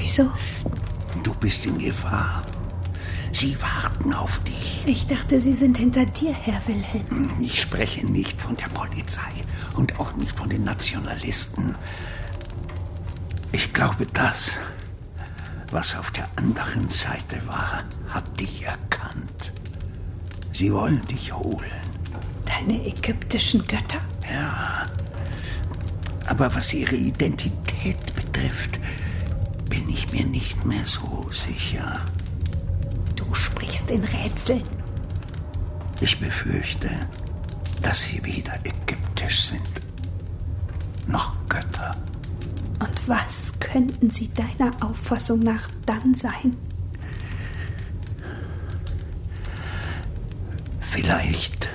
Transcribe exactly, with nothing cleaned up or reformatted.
Wieso? Du bist in Gefahr. Sie warten auf dich. Ich dachte, Sie sind hinter dir, Herr Wilhelm. Ich spreche nicht von der Polizei und auch nicht von den Nationalisten. Ich glaube, das, was auf der anderen Seite war, hat dich erkannt. Sie wollen dich holen. Deine ägyptischen Götter? Ja, aber was ihre Identität betrifft, bin ich mir nicht mehr so sicher. Du sprichst in Rätseln. Ich befürchte, dass sie weder ägyptisch sind, noch Götter. Und was könnten sie deiner Auffassung nach dann sein? Vielleicht